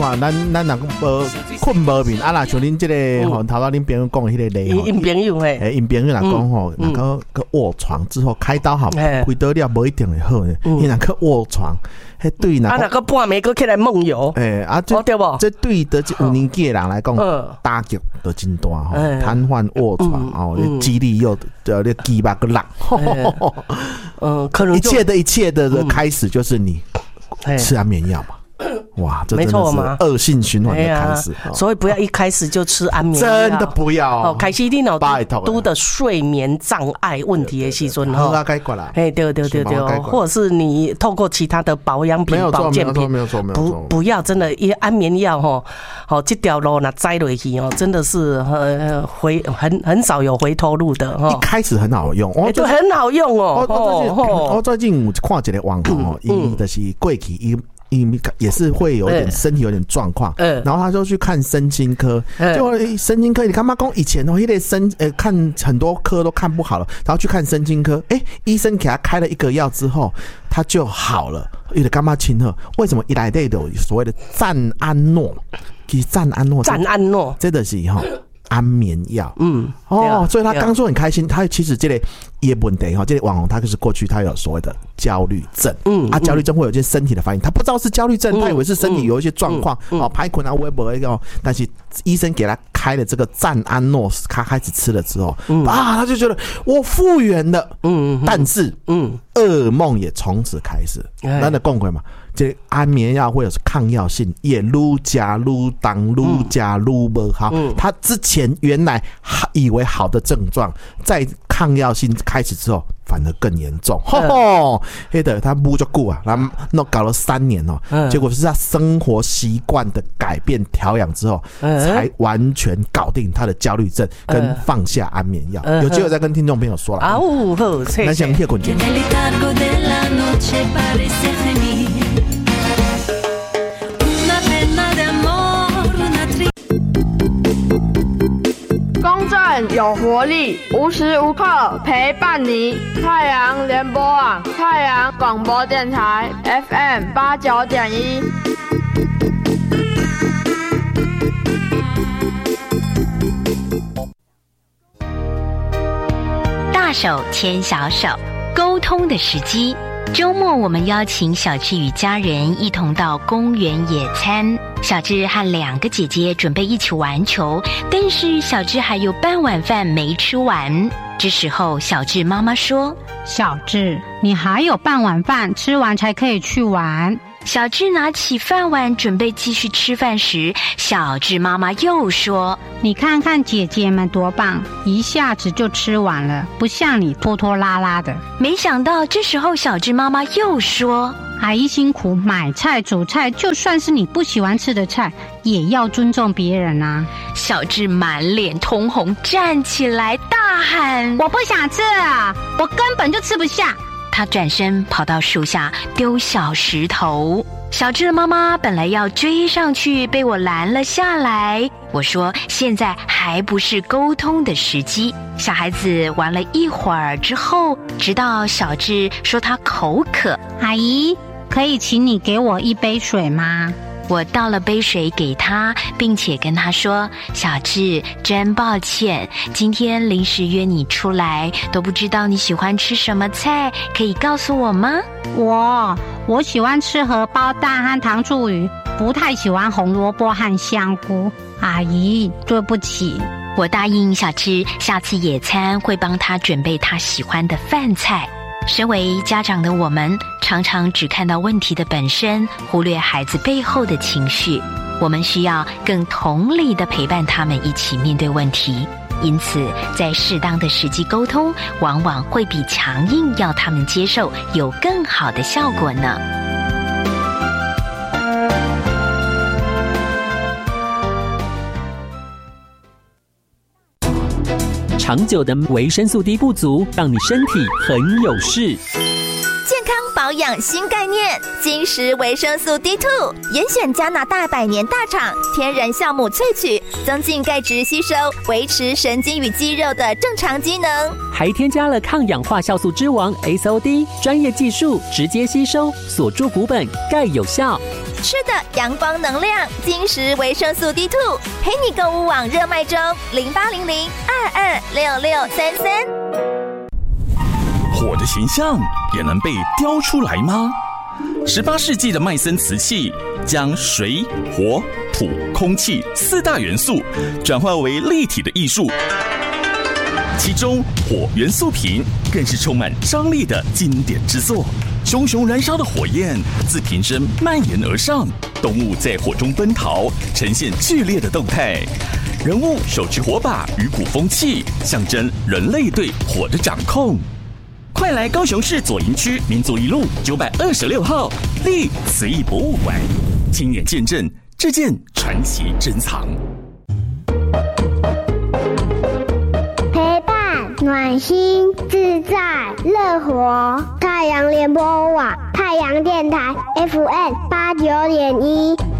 哇，咱若无困无眠啊啦，像恁这个吼，头仔恁朋友讲的迄个例吼， 因朋友嘿， 因朋友若讲吼，若个卧床之后开刀好，开刀了无一定会好呢，伊若个卧床，迄对若若个半暝个起来梦游，对无？ 这对的有年纪的人来讲，打击都真大吼，瘫痪卧床哦，肌力又你肌肉个烂，可能一切的开始就是你吃安眠药嘛。哇，这真的是恶性循环的开始， 所以不要一开始就吃安眠药， 真的不要。 开始你有拄的睡眠障碍问题的时阵哈，对，或者是你透过其他的保养品、保健品， 没有错， 不要真的，因为安眠药哈，好这条路那栽落去哦，真的是很少有回头路的哈。 一开始很好用， 就很好用哦。 我最近有看一个网红哦，伊就是过去也是会有点身体有点状况，然后他就去看身心科，就身心科，你干嘛讲以前哦，看很多科都看不好了，然后去看身心科，医生给他开了一个药之后，他就好了，有点干嘛亲和？为什么一来类的所谓的赞安诺？其实赞安诺，真的是哈。安眠药，所以他刚说很开心，他其实这个也问题哈，这个网红他就是过去他有所谓的焦虑症，焦虑症会有一些身体的反应，他不知道是焦虑症，他以为是身体有一些状况，拍困啊、微博但是医生给他开了这个赞安诺，他开始吃了之后，他就觉得我复原了，但是噩梦也从此开始，咱的共轨嘛。这安眠药会有抗药性，也愈加愈重，愈加愈不好。他之前原来以为好的症状，在抗药性开始之后，反而更严重。他摸就顾啊，然后弄搞了3年哦，结果是他生活习惯的改变调养之后，才完全搞定他的焦虑症，跟放下安眠药。有机会再跟听众朋友说了。那想听滚节。 公正有活力，无时无刻陪伴你。太阳联播网，太阳广播电台 FM 89.1。 大手牵小手，沟通的时机。周末我们邀请小智与家人一同到公园野餐。小智和2个姐姐准备一起玩球，但是小智还有半碗饭没吃完。这时候小智妈妈说： 小智，你还有半碗饭，吃完才可以去玩。 小智拿起饭碗准备继续吃饭时，小智妈妈又说： 你看看姐姐们多棒，一下子就吃完了，不像你拖拖拉拉的。 没想到这时候小智妈妈又说： 阿姨辛苦买菜煮菜，就算是你不喜欢吃的菜，也要尊重别人啊。 小智满脸通红，站起来大喊： 我不想吃啊，我根本就吃不下。 他转身跑到树下丢小石头，小智的妈妈本来要追上去，被我拦了下来。我说现在还不是沟通的时机。小孩子玩了一会儿之后，直到小智说他口渴， 阿姨，可以请你给我一杯水吗？ 我倒了杯水给他，并且跟他说：小智，真抱歉，今天临时约你出来，都不知道你喜欢吃什么菜，可以告诉我吗？ 我喜欢吃荷包蛋和糖醋鱼，不太喜欢红萝卜和香菇。阿姨，对不起。 我答应小智，下次野餐会帮他准备他喜欢的饭菜。身为家长的我们，常常只看到问题的本身，忽略孩子背后的情绪。我们需要更同理地陪伴他们一起面对问题。因此，在适当的时机沟通，往往会比强硬要他们接受有更好的效果呢。 长久的维生素 D 不足，让你身体很有事。 健康保养新概念，金石维生素 D2， 严选加拿大100年大厂天然酵母萃取，增进钙质吸收，维持神经与肌肉的正常机能。 还添加了抗氧化酵素之王 SOD， 专业技术直接吸收，锁住骨本，钙有效。 吃的阳光能量，金石维生素 D2， 陪你购物网热卖中，0800-226633。 火的形象也能被雕出来吗？18世纪的麦森瓷器将水、火、土、空气4大元素转化为立体的艺术，其中火元素瓶更是充满张力的经典之作。熊熊燃烧的火焰自瓶身蔓延而上，动物在火中奔逃，呈现剧烈的动态。人物手持火把与鼓风器，象征人类对火的掌控。快来高雄市左营区民族一路926号立瓷艺博物馆，亲眼见证这件传奇珍藏。 陪伴、暖心、自在、乐活。太阳联播网、太阳电台 FM 89.1